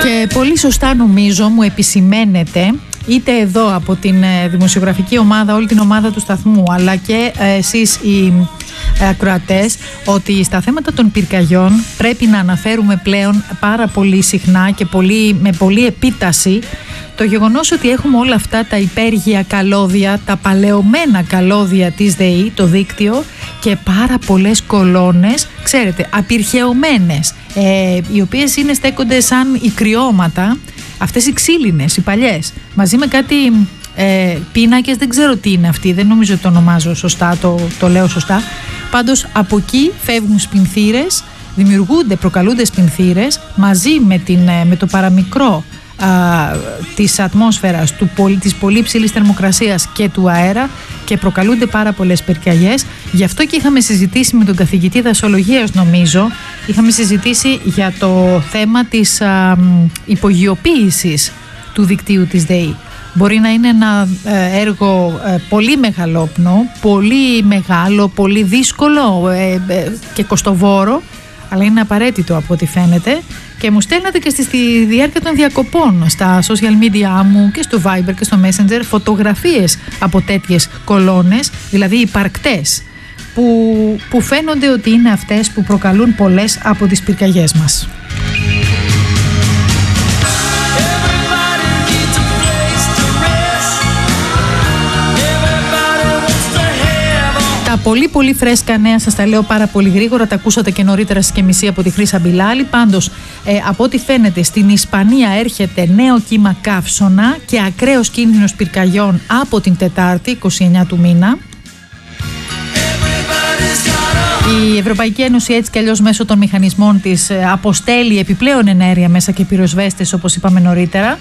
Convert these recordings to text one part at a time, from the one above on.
Και πολύ σωστά νομίζω μου επισημαίνετε, είτε εδώ από την δημοσιογραφική ομάδα, όλη την ομάδα του σταθμού, αλλά και εσείς οι ακροατές, ότι στα θέματα των πυρκαγιών πρέπει να αναφέρουμε πλέον πάρα πολύ συχνά και με πολύ επίταση το γεγονός ότι έχουμε όλα αυτά τα υπέργεια καλώδια, τα παλαιωμένα καλώδια της ΔΕΗ, το δίκτυο, και πάρα πολλές κολόνες, ξέρετε, απειρχαιωμένες, οι οποίες στέκονται σαν οι κρυώματα, αυτές οι ξύλινες, οι παλιές, μαζί με κάτι πίνακες, δεν ξέρω τι είναι αυτοί, δεν νομίζω ότι το ονομάζω σωστά, το λέω σωστά. Πάντως από εκεί φεύγουν σπινθήρες, προκαλούνται σπινθήρες μαζί με το παραμικρό της ατμόσφαιρας, της πολύ ψηλής θερμοκρασίας και του αέρα, και προκαλούνται πάρα πολλές πυρκαγιές. Γι' αυτό και είχαμε συζητήσει με τον καθηγητή δασολογίας, νομίζω, είχαμε συζητήσει για το θέμα της υπογειοποίησης του δικτύου της ΔΕΗ. Μπορεί να είναι ένα έργο πολύ μεγαλόπνο, πολύ μεγάλο, πολύ δύσκολο και κοστοβόρο, αλλά είναι απαραίτητο από ό,τι φαίνεται. Και μου στέλνατε και στη διάρκεια των διακοπών στα social media μου και στο Viber και στο Messenger φωτογραφίες από τέτοιες κολόνες, δηλαδή υπαρκτές, που φαίνονται ότι είναι αυτές που προκαλούν πολλές από τις πυρκαγιές μας. Πολύ πολύ φρέσκα νέα, σας τα λέω πάρα πολύ γρήγορα, τα ακούσατε και νωρίτερα στις και μισή από τη Χρύσα Μπιλάλη. Πάντως, από ό,τι φαίνεται, στην Ισπανία έρχεται νέο κύμα καύσωνα και ακραίος κίνδυνος πυρκαγιών από την Τετάρτη, 29 του μήνα. Η Ευρωπαϊκή Ένωση έτσι κι αλλιώς μέσω των μηχανισμών της αποστέλει επιπλέον ενέργεια μέσα και πυροσβέστες, όπως είπαμε νωρίτερα.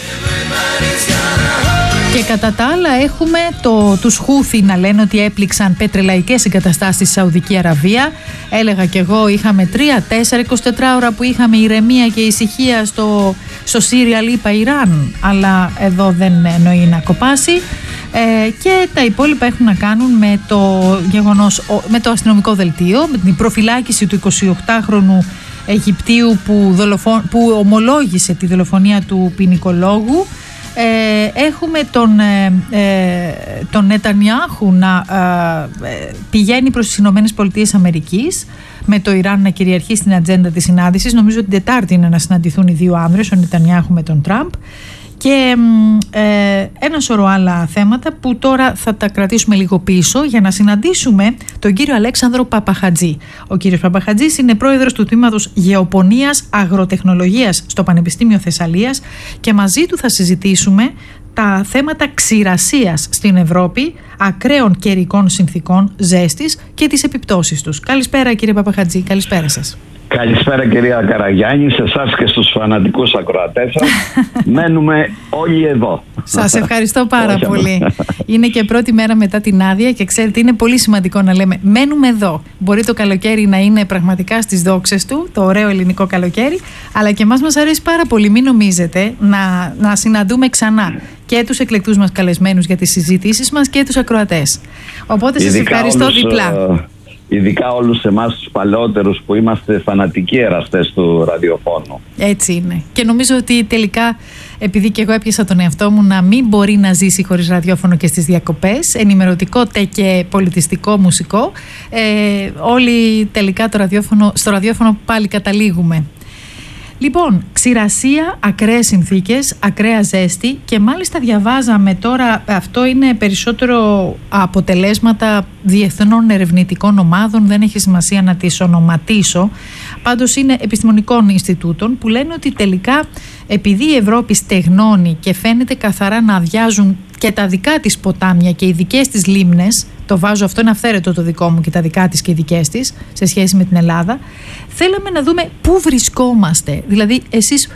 Και κατά τα άλλα έχουμε τους Χούθι να λένε ότι έπληξαν πετρελαϊκές εγκαταστάσεις στη Σαουδική Αραβία. Έλεγα κι εγώ, είχαμε 3-4, 24 ώρα που είχαμε ηρεμία και ησυχία στο Σύρια, είπα Ιράν, αλλά εδώ δεν εννοεί να κοπάσει. Και τα υπόλοιπα έχουν να κάνουν με το γεγονός, με το αστυνομικό δελτίο, με την προφυλάκηση του 28χρονου Αιγυπτίου που ομολόγησε τη δολοφονία του ποινικολόγου. Έχουμε τον Νετανιάχου να πηγαίνει προς τις Ηνωμένες Πολιτείες Αμερικής, με το Ιράν να κυριαρχεί στην ατζέντα της συνάντησης. Νομίζω ότι την Τετάρτη είναι να συναντηθούν οι δύο άνδρες, ο Νετανιάχου με τον Τραμπ. Και ένα σωρό άλλα θέματα που τώρα θα τα κρατήσουμε λίγο πίσω για να συναντήσουμε τον κύριο Αλέξανδρο Παπαχατζή. Ο κύριος Παπαχατζής είναι πρόεδρος του Τμήματος Γεωπονίας Αγροτεχνολογίας στο Πανεπιστήμιο Θεσσαλίας και μαζί του θα συζητήσουμε τα θέματα ξηρασίας στην Ευρώπη, ακραίων καιρικών συνθήκων ζέστης και τις επιπτώσεις τους. Καλησπέρα κύριε Παπαχατζή, καλησπέρα σας. Καλησπέρα κυρία Καραγιάννη, σε εσάς και στους φανατικούς ακροατές σας. Μένουμε όλοι εδώ. Σας ευχαριστώ πάρα πολύ. Είναι και πρώτη μέρα μετά την άδεια και ξέρετε είναι πολύ σημαντικό να λέμε μένουμε εδώ. Μπορεί το καλοκαίρι να είναι πραγματικά στις δόξες του, το ωραίο ελληνικό καλοκαίρι, αλλά και εμάς μας αρέσει πάρα πολύ. Μην νομίζετε, να συναντούμε ξανά και τους εκλεκτούς μας καλεσμένους για τις συζητήσεις μας και τους ακροατές. Οπότε σας ευχαριστώ διπλά. Ειδικά όλους εμάς τους παλαιότερους που είμαστε φανατικοί εραστές του ραδιοφώνου. Έτσι είναι. Και νομίζω ότι τελικά, επειδή και εγώ έπιασα τον εαυτό μου να μην μπορεί να ζήσει χωρίς ραδιόφωνο και στις διακοπές, ενημερωτικό και πολιτιστικό, μουσικό, όλοι τελικά στο ραδιόφωνο πάλι καταλήγουμε. Λοιπόν, ξηρασία, ακραίες συνθήκες, ακραία ζέστη και μάλιστα διαβάζαμε τώρα, αυτό είναι περισσότερο αποτελέσματα διεθνών ερευνητικών ομάδων, δεν έχει σημασία να τις ονοματίσω, πάντως είναι επιστημονικών Ινστιτούτων που λένε ότι τελικά επειδή η Ευρώπη στεγνώνει και φαίνεται καθαρά να αδειάζουν και τα δικά της ποτάμια και οι δικές της λίμνες, το βάζω αυτό, είναι αυθαίρετο το δικό μου και τα δικά της και οι δικές της σε σχέση με την Ελλάδα, θέλαμε να δούμε πού βρισκόμαστε. Δηλαδή εσείς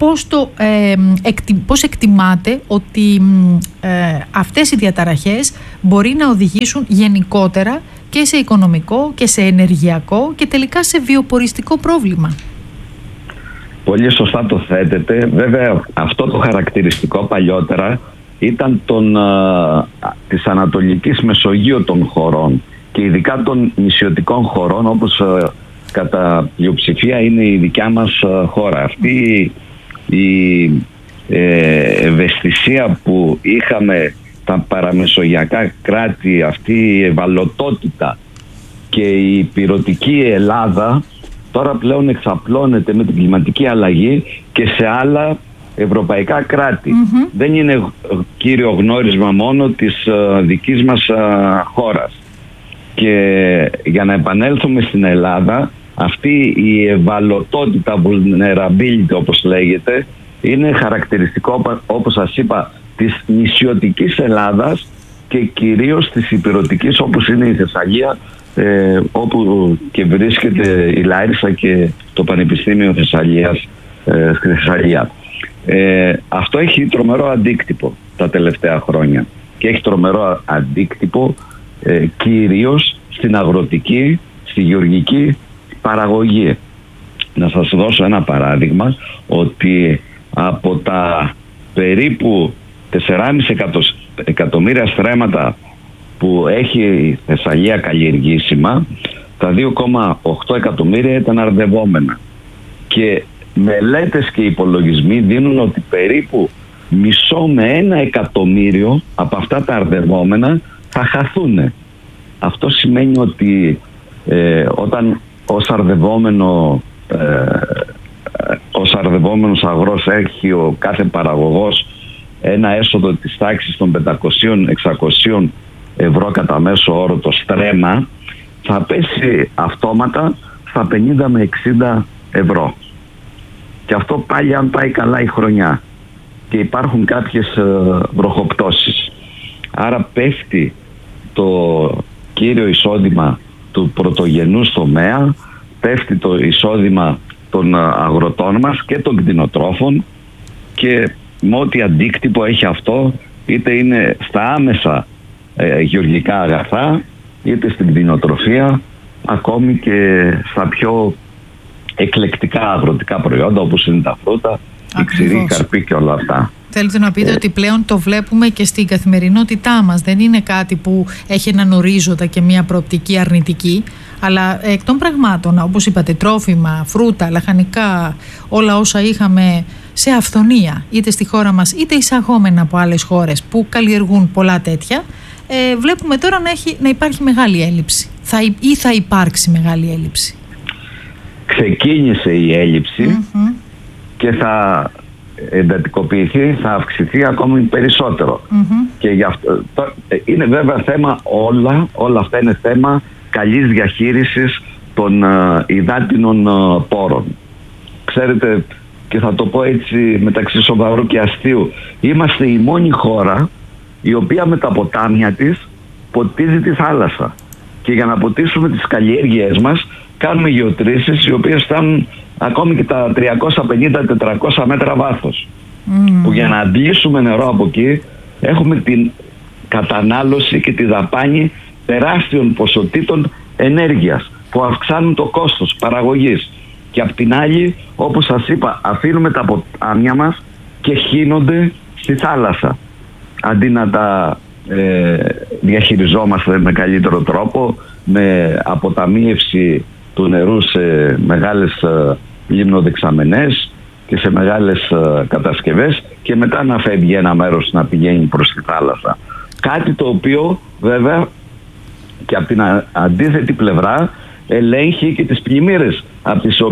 πώς εκτιμάτε ότι αυτές οι διαταραχές μπορεί να οδηγήσουν γενικότερα και σε οικονομικό και σε ενεργειακό και τελικά σε βιοποριστικό πρόβλημα? Πολύ σωστά το θέτετε. Βέβαια αυτό το χαρακτηριστικό παλιότερα ήταν της Ανατολικής Μεσογείου των χωρών και ειδικά των νησιωτικών χωρών, όπως κατά πλειοψηφία είναι η δικιά μας χώρα. Αυτή η ευαισθησία που είχαμε τα παραμεσογειακά κράτη, αυτή η ευαλωτότητα και η υπηρωτική Ελλάδα τώρα πλέον εξαπλώνεται με την κλιματική αλλαγή και σε άλλα ευρωπαϊκά κράτη. Δεν είναι κύριο γνώρισμα μόνο της δικής μας χώρας. Και για να επανέλθουμε στην Ελλάδα, αυτή η ευαλωτότητα, vulnerability όπως λέγεται, είναι χαρακτηριστικό, όπως σας είπα, της νησιωτικής Ελλάδας και κυρίως της υπηρωτικής, όπως είναι η Θεσσαλία, όπου και βρίσκεται η Λάρισα και το Πανεπιστήμιο Θεσσαλίας στη Θεσσαλία. Αυτό έχει τρομερό αντίκτυπο τα τελευταία χρόνια και έχει τρομερό αντίκτυπο κυρίως στην αγροτική, στη γεωργική παραγωγή. Να σας δώσω ένα παράδειγμα, ότι από τα περίπου 4,5 εκατομμύρια στρέμματα που έχει η Θεσσαλία καλλιεργήσιμα, τα 2,8 εκατομμύρια ήταν αρδευόμενα. Και μελέτες και υπολογισμοί δίνουν ότι περίπου μισό με 1 εκατομμύριο από αυτά τα αρδευόμενα θα χαθούν. Αυτό σημαίνει ότι όταν ως αρδευόμενος αγρός έχει ο κάθε παραγωγός ένα έσοδο της τάξης των 500-600 ευρώ κατά μέσο όρο το στρέμμα, θα πέσει αυτόματα στα 50 με 60 ευρώ. Και αυτό πάλι αν πάει καλά η χρονιά και υπάρχουν κάποιες βροχοπτώσεις. Άρα πέφτει το κύριο εισόδημα του πρωτογενούς τομέα, πέφτει το εισόδημα των αγροτών μας και των κτηνοτρόφων, και με ό,τι αντίκτυπο έχει αυτό, είτε είναι στα άμεσα γεωργικά αγαθά, είτε στην κτηνοτροφία, ακόμη και στα πιο εκλεκτικά αγροτικά προϊόντα όπως είναι τα φρούτα, η ξηρή, η καρπή και όλα αυτά. Θέλετε να πείτε ότι πλέον το βλέπουμε και στην καθημερινότητά μας. Δεν είναι κάτι που έχει έναν ορίζοντα και μια προοπτική αρνητική, αλλά εκ των πραγμάτων, όπως είπατε, τρόφιμα, φρούτα, λαχανικά, όλα όσα είχαμε σε αυθονία, είτε στη χώρα μας είτε εισαγόμενα από άλλες χώρες που καλλιεργούν πολλά τέτοια, βλέπουμε τώρα να υπάρχει μεγάλη έλλειψη. Θα υπάρξει μεγάλη έλλειψη. Ξεκίνησε η έλλειψη και θα εντατικοποιηθεί, θα αυξηθεί ακόμη περισσότερο. Και γι' αυτό είναι βέβαια θέμα, όλα αυτά είναι θέμα καλής διαχείρισης των υδάτινων πόρων. Ξέρετε, και θα το πω έτσι μεταξύ σοβαρού και αστείου, είμαστε η μόνη χώρα η οποία με τα ποτάμια της ποτίζει τη θάλασσα. Και για να ποτίσουμε τις καλλιέργειές μας κάνουμε γεωτρήσεις οι οποίες φτάνουν ακόμη και τα 350-400 μέτρα βάθος. Που για να αντλήσουμε νερό από εκεί έχουμε την κατανάλωση και τη δαπάνη τεράστιων ποσοτήτων ενέργειας που αυξάνουν το κόστος παραγωγής. Και απ' την άλλη, όπως σας είπα, αφήνουμε τα ποτάμια μας και χύνονται στη θάλασσα. Αντί να τα διαχειριζόμαστε με καλύτερο τρόπο, με αποταμίευση του νερού σε μεγάλες λιμνοδεξαμενές και σε μεγάλες κατασκευές, και μετά να φεύγει ένα μέρος να πηγαίνει προς τη θάλασσα. Κάτι το οποίο βέβαια και από την αντίθετη πλευρά ελέγχει και τις πλημμύρες από τις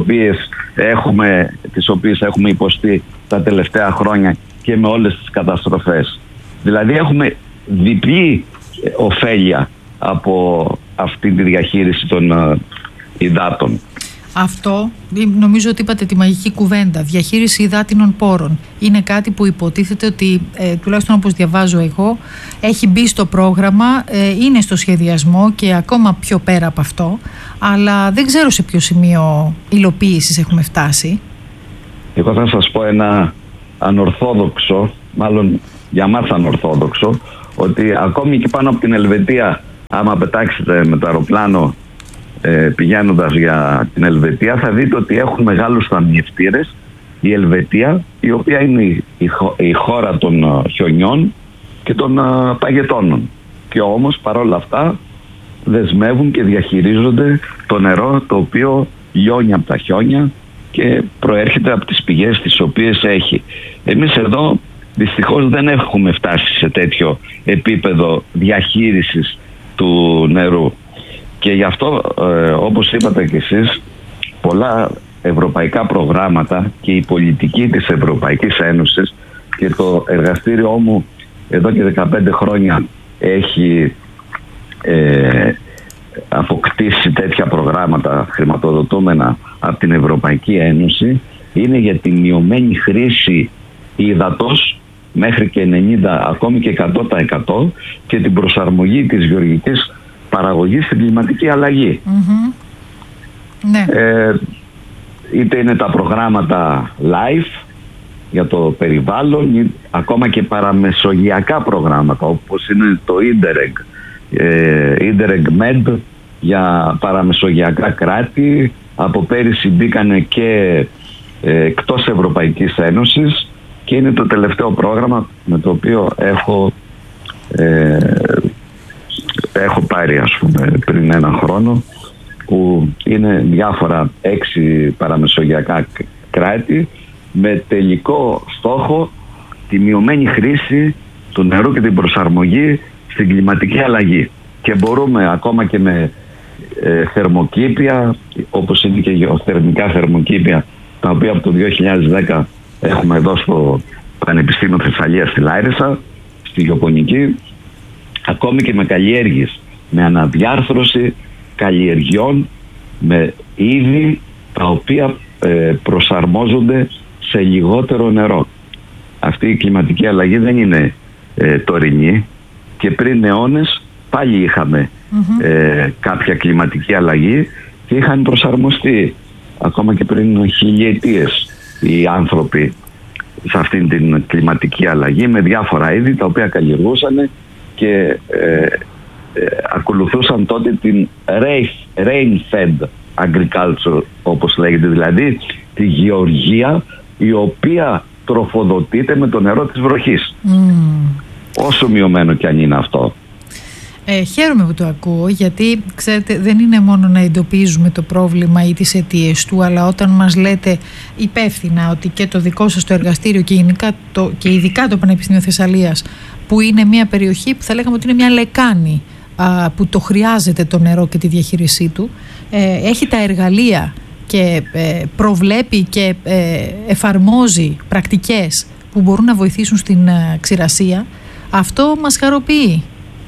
οποίες έχουμε υποστεί τα τελευταία χρόνια και με όλες τις καταστροφές. Δηλαδή έχουμε διπλή ωφέλεια από αυτή τη διαχείριση των υδάτων. Αυτό νομίζω ότι είπατε τη μαγική κουβέντα, διαχείριση υδάτινων πόρων. Είναι κάτι που υποτίθεται ότι, τουλάχιστον όπως διαβάζω εγώ, έχει μπει στο πρόγραμμα, είναι στο σχεδιασμό και ακόμα πιο πέρα από αυτό, αλλά δεν ξέρω σε ποιο σημείο υλοποίησης έχουμε φτάσει. Εγώ θα σας πω ένα ανορθόδοξο, μάλλον για μας ανορθόδοξο, ότι ακόμη και πάνω από την Ελβετία, άμα πετάξετε με το αεροπλάνο πηγαίνοντας για την Ελβετία, θα δείτε ότι έχουν μεγάλους ταμιευτήρες η Ελβετία, η οποία είναι η χώρα των χιονιών και των παγετώνων. Και όμως παρόλα αυτά δεσμεύουν και διαχειρίζονται το νερό το οποίο λιώνει από τα χιόνια και προέρχεται από τις πηγές τις οποίες έχει. Εμείς εδώ δυστυχώς δεν έχουμε φτάσει σε τέτοιο επίπεδο διαχείρισης του νερού. Και γι' αυτό, όπως είπατε κι εσείς, πολλά ευρωπαϊκά προγράμματα και η πολιτική της Ευρωπαϊκής Ένωσης, και το εργαστήριό μου εδώ και 15 χρόνια έχει αποκτήσει τέτοια προγράμματα χρηματοδοτούμενα από την Ευρωπαϊκή Ένωση, είναι για τη μειωμένη χρήση ύδατος μέχρι και 90, ακόμη και 100% και την προσαρμογή της γεωργικής παραγωγής στην κλιματική αλλαγή. Ναι. Είτε είναι τα προγράμματα LIFE για το περιβάλλον, ή ακόμα και παραμεσογειακά προγράμματα όπως είναι το Interreg Med για παραμεσογειακά κράτη. Από πέρυσι μπήκανε και εκτός Ευρωπαϊκής Ένωσης και είναι το τελευταίο πρόγραμμα με το οποίο έχω πάρει, ας πούμε, πριν ένα χρόνο, που είναι διάφορα 6 παραμεσογειακά κράτη με τελικό στόχο τη μειωμένη χρήση του νερού και την προσαρμογή στην κλιματική αλλαγή. Και μπορούμε ακόμα και με θερμοκήπια, όπως είναι και γεωθερμικά θερμοκήπια, τα οποία από το 2010 έχουμε εδώ στο Πανεπιστήμιο Θεσσαλίας στη Λάρισα, στη γεωπονική, ακόμη και με καλλιέργειες, με αναδιάρθρωση καλλιεργειών, με είδη τα οποία προσαρμόζονται σε λιγότερο νερό. Αυτή η κλιματική αλλαγή δεν είναι τωρινή και πριν αιώνες πάλι είχαμε κάποια κλιματική αλλαγή και είχαν προσαρμοστεί ακόμα και πριν χιλιετίες οι άνθρωποι σε αυτήν την κλιματική αλλαγή με διάφορα είδη τα οποία καλλιεργούσαν και ακολουθούσαν τότε την rain-fed agriculture, όπως λέγεται, δηλαδή τη γεωργία η οποία τροφοδοτείται με το νερό της βροχής. Όσο μειωμένο κι αν είναι αυτό. Χαίρομαι που το ακούω, γιατί ξέρετε, δεν είναι μόνο να εντοπίζουμε το πρόβλημα ή τις αιτίες του, αλλά όταν μας λέτε υπεύθυνα ότι και το δικό σας το εργαστήριο και ειδικά το Πανεπιστήμιο Θεσσαλίας, που είναι μια περιοχή που θα λέγαμε ότι είναι μια λεκάνη που το χρειάζεται το νερό και τη διαχείρισή του, έχει τα εργαλεία και προβλέπει και εφαρμόζει πρακτικές που μπορούν να βοηθήσουν στην ξηρασία, αυτό μας χαροποιεί.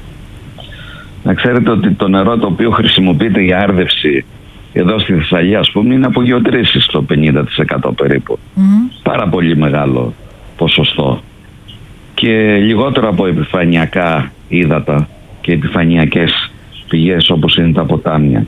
Να ξέρετε ότι το νερό το οποίο χρησιμοποιείται για άρδευση εδώ στη Θεσσαλία, ας πούμε, είναι από γεωτρήσεις το 50% περίπου. Πάρα πολύ μεγάλο ποσοστό. Και λιγότερο από επιφανειακά ύδατα και επιφανειακές πηγές όπως είναι τα ποτάμια.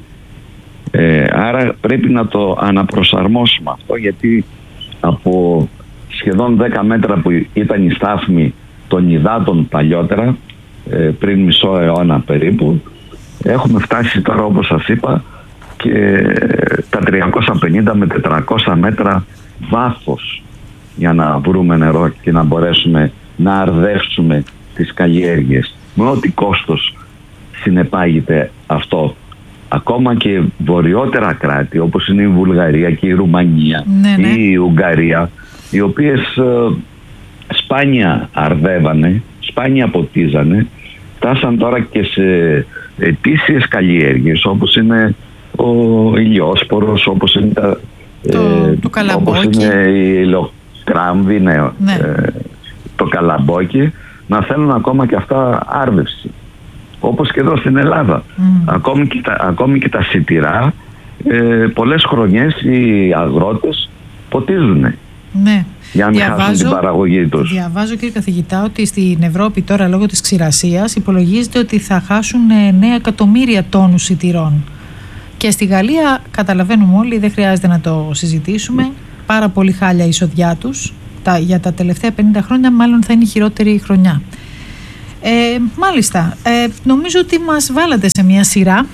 Άρα πρέπει να το αναπροσαρμόσουμε αυτό, γιατί από σχεδόν 10 μέτρα που ήταν η στάθμη των υδάτων παλιότερα, πριν μισό αιώνα περίπου, έχουμε φτάσει τώρα, όπως σας είπα, και τα 350 με 400 μέτρα βάθος για να βρούμε νερό και να μπορέσουμε να αρδεύσουμε τις καλλιέργειες, με ό,τι κόστος συνεπάγεται αυτό. Ακόμα και βορειότερα κράτη όπως είναι η Βουλγαρία και η Ρουμανία ή η Ουγγαρία, οι οποίες σπάνια αρδεύανε, σπάνια ποτίζανε, φτάσαν τώρα και σε ετήσιες καλλιέργειες όπως είναι ο ηλιόσπορος, όπως είναι όπως είναι η ηλοκράμβη, το καλαμπόκι, να θέλουν ακόμα και αυτά άρδευση. Όπως και εδώ στην Ελλάδα. Ακόμη και τα σιτηρά, πολλές χρονιές οι αγρότες ποτίζουν. Ναι. Για να μην χάσουν την παραγωγή τους. Διαβάζω, κύριε καθηγητά, ότι στην Ευρώπη τώρα λόγω της ξηρασίας υπολογίζεται ότι θα χάσουν 9 εκατομμύρια τόνους σιτηρών. Και στη Γαλλία, καταλαβαίνουμε όλοι, δεν χρειάζεται να το συζητήσουμε, πάρα πολύ χάλια η εισοδιά τους. Για τα τελευταία 50 χρόνια μάλλον θα είναι η χειρότερη χρονιά. Μάλιστα, νομίζω ότι μας βάλατε σε μια σειρά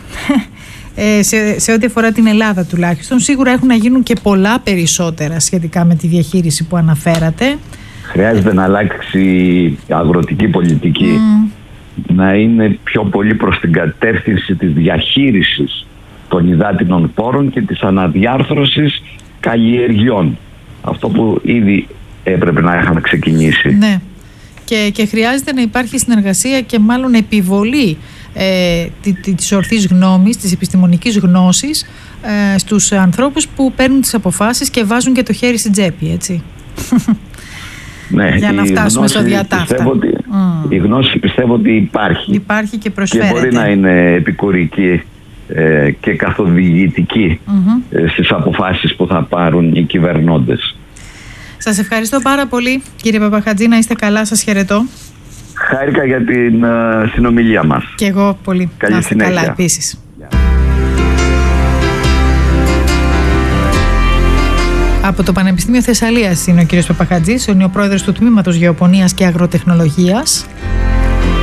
σε ό,τι αφορά την Ελλάδα τουλάχιστον. Σίγουρα έχουν να γίνουν και πολλά περισσότερα σχετικά με τη διαχείριση που αναφέρατε. Χρειάζεται να αλλάξει η αγροτική πολιτική, να είναι πιο πολύ προς την κατεύθυνση της διαχείρισης των υδάτινων πόρων και της αναδιάρθρωσης καλλιεργιών. Αυτό που ήδη έπρεπε να είχαμε ξεκινήσει. Ναι. Και χρειάζεται να υπάρχει συνεργασία και μάλλον επιβολή της ορθής γνώμης, της επιστημονικής γνώσης στους ανθρώπους που παίρνουν τις αποφάσεις και βάζουν και το χέρι στην τσέπη, έτσι. Ναι, για να φτάσουμε στο διατάφτα. Η γνώση πιστεύω ότι υπάρχει. Υπάρχει και προσφέρεται. Και μπορεί να είναι επικουρική και καθοδηγητική στις αποφάσεις που θα πάρουν οι κυβερνώντες. Σας ευχαριστώ πάρα πολύ, κύριε Παπαχατζή, να είστε καλά, σας χαιρετώ. Χάρηκα για την συνομιλία μας. Και εγώ πολύ. Καλή να είστε συνέχεια. Καλά επίσης. Από το Πανεπιστήμιο Θεσσαλίας είναι ο κύριος Παπαχατζής, ο νεοπρόεδρος του Τμήματος Γεωπονίας και Αγροτεχνολογίας.